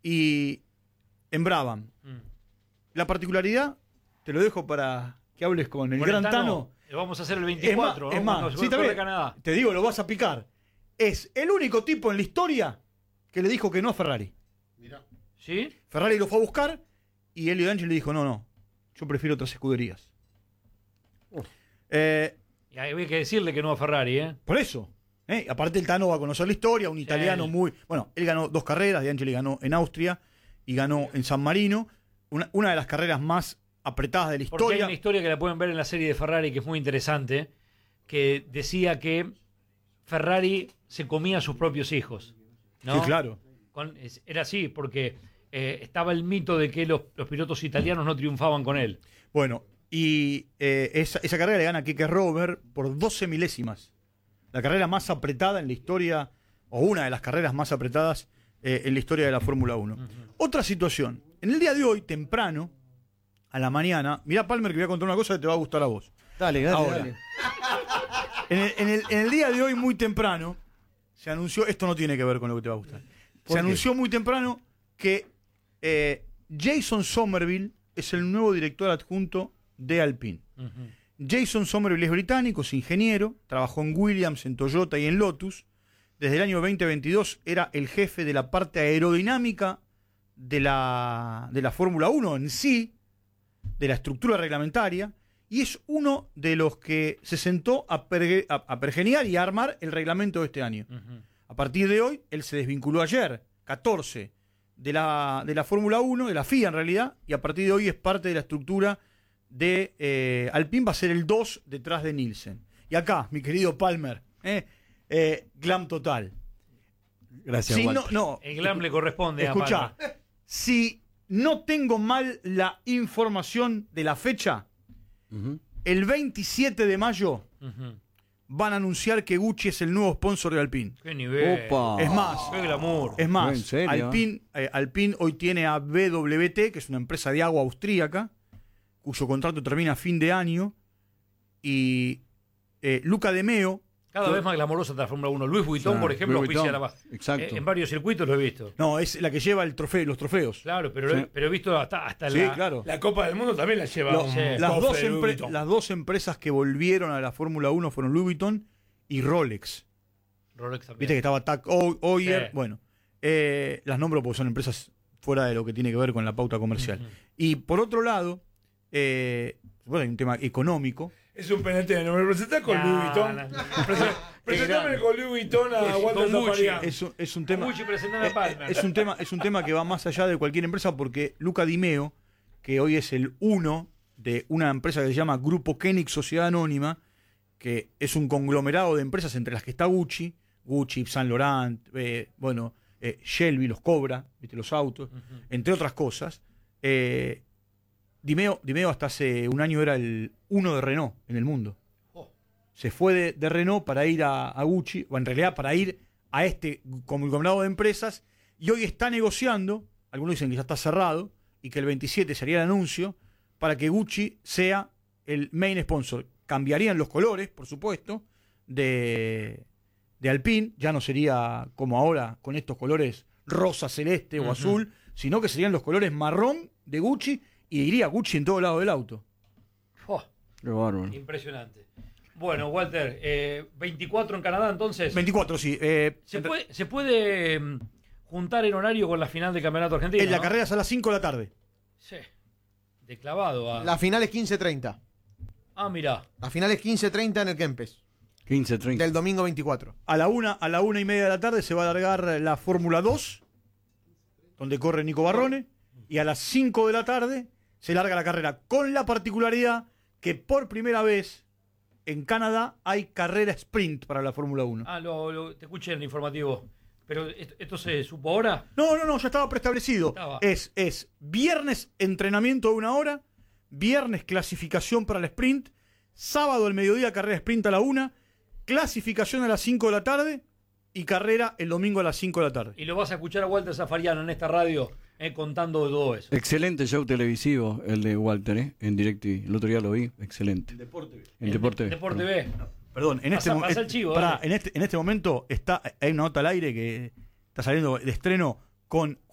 y en Brabham. La particularidad, te lo dejo para que hables con el gran Tano. Lo vamos a hacer el 24, es más, sí, de Canadá. Te digo, lo vas a picar. Es el único tipo en la historia que le dijo que no a Ferrari. Mirá. ¿Sí? Ferrari lo fue a buscar y Elio D'Angelo le dijo, no, yo prefiero otras escuderías. Y hay que decirle que no a Ferrari, ¿eh? Por eso. Aparte el Tano va a conocer la historia, un italiano muy... Bueno, él ganó 2 carreras, D'Angelo ganó en Austria y ganó en San Marino. Una de las carreras más apretadas de la historia. Porque hay una historia que la pueden ver en la serie de Ferrari que es muy interesante, que decía que Ferrari se comía a sus propios hijos, ¿no? Sí, claro. Era así, porque estaba el mito de que los pilotos italianos no triunfaban con él. Bueno, y esa carrera le gana a Keke Rosberg por 12 milésimas. La carrera más apretada en la historia, o una de las carreras más apretadas en la historia de la Fórmula 1. Otra situación. En el día de hoy, temprano, a la mañana, mirá, Palmer, que voy a contar una cosa que te va a gustar a vos. Dale. En el día de hoy, muy temprano, se anunció, esto no tiene que ver con lo que te va a gustar, se anunció muy temprano que Jason Somerville es el nuevo director adjunto de Alpine. Jason Somerville es británico, es ingeniero, trabajó en Williams, en Toyota y en Lotus. Desde el año 2022 era el jefe de la parte aerodinámica de la Fórmula 1 en sí, de la estructura reglamentaria, y es uno de los que se sentó a pergeniar y a armar el reglamento de este año. A partir de hoy, él se desvinculó ayer, 14, de la Fórmula 1, de la FIA en realidad, y a partir de hoy es parte de la estructura de Alpine, va a ser el 2 detrás de Nielsen. Y acá, mi querido Palmer, glam total. Gracias, si Walter. El glam le corresponde a Palmer. Si no tengo mal la información de la fecha, el 27 de mayo van a anunciar que Gucci es el nuevo sponsor de Alpine. ¡Qué nivel! Opa. Es más, ¡Qué glamour! es más, ¿En serio? Alpine hoy tiene a BWT, que es una empresa de agua austríaca, cuyo contrato termina a fin de año, y Luca De Meo. Cada vez más glamorosa la Fórmula 1. Louis Vuitton, por ejemplo, Louis auspicia Vuitton. la Exacto. en varios circuitos lo he visto. No, es la que lleva los trofeos. Claro, pero, Sí. pero he visto hasta Sí, la... claro. La Copa del Mundo también la lleva un Las cofre de Louis Vuitton. las dos empresas que volvieron a la Fórmula 1 fueron Louis Vuitton y Rolex. Rolex también. Viste que estaba Tag Heuer. Sí. Bueno, las nombro porque son empresas fuera de lo que tiene que ver con la pauta comercial. Y por otro lado, bueno, hay un tema económico. Es un penalti de nombre. Presentá con Louis Vuitton. Presentame con Louis Vuitton a Walter Con Gucci. Zafarian. Es un tema. Gucci, presentame a Palmer. Es un tema que va más allá de cualquier empresa, porque Luca Di Meo, que hoy es el uno de una empresa que se llama Grupo Koenig Sociedad Anónima, que es un conglomerado de empresas entre las que está Gucci, Saint Laurent, Shelby, los Cobra, ¿viste? Los autos, entre otras cosas. Di Meo hasta hace un año era el uno de Renault en el mundo. Se fue de Renault para ir a Gucci, o en realidad para ir a este conglomerado de empresas, y hoy está negociando, algunos dicen que ya está cerrado, y que el 27 sería el anuncio, para que Gucci sea el main sponsor. Cambiarían los colores, por supuesto, de Alpine, ya no sería como ahora con estos colores rosa, celeste o azul, sino que serían los colores marrón de Gucci, y iría Gucci en todo lado del auto. Qué bárbaro. Impresionante. Bueno, Walter, 24 en Canadá, entonces. 24, sí. ¿Se puede juntar en horario con la final del Campeonato Argentino? La ¿no? carrera es a las 5 de la tarde. Sí. De clavado a... La final es 15:30. Ah, mirá. La final es 15:30 en el Kempes. 15:30. Del domingo 24. A la 1:30 de la tarde se va a largar la Fórmula 2, donde corre Nico Barrone, y a las 5 de la tarde se larga la carrera, con la particularidad que por primera vez en Canadá hay carrera sprint para la Fórmula 1. Ah, te escuché en el informativo. ¿Pero esto se supo ahora? No, ya estaba preestablecido. Estaba. Es viernes entrenamiento de 1 hora, viernes clasificación para el sprint, sábado al mediodía carrera sprint a la 1, clasificación a las 5 de la tarde y carrera el domingo a las 5 de la tarde. Y lo vas a escuchar a Walter Zafarian en esta radio contando de todo eso. Excelente show televisivo el de Walter, en directo. El otro día lo vi, excelente. Deporte B. En Deporte B. Deporte B. Perdón, en Pasa el chivo, en este momento hay una nota al aire que está saliendo de estreno con